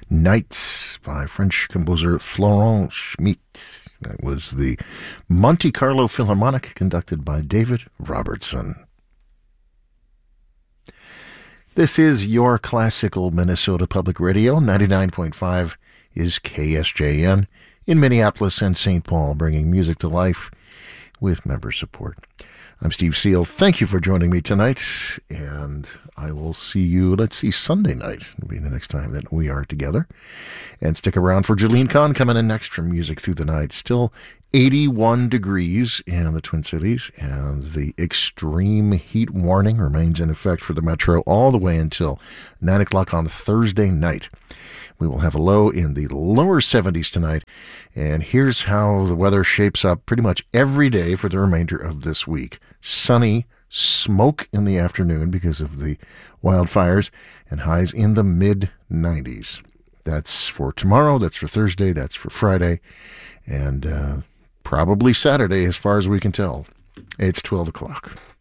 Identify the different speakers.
Speaker 1: Nights by French composer Florent Schmitt. That was the Monte Carlo Philharmonic conducted by David Robertson. This is your classical Minnesota Public Radio. 99.5 is KSJN in Minneapolis and St. Paul, bringing music to life with member support. I'm Steve Seal. Thank you for joining me tonight, and I will see you, Sunday night will be the next time that we are together. And stick around for Jolene Kahn coming in next from Music Through the Night. Still 81 degrees in the Twin Cities, and the extreme heat warning remains in effect for the metro all the way until 9 o'clock on Thursday night. We will have a low in the lower 70s tonight, and here's how the weather shapes up pretty much every day for the remainder of this week. Sunny, smoke in the afternoon because of the wildfires, and highs in the mid-90s. That's for tomorrow, that's for Thursday, that's for Friday, and probably Saturday as far as we can tell. It's 12 o'clock.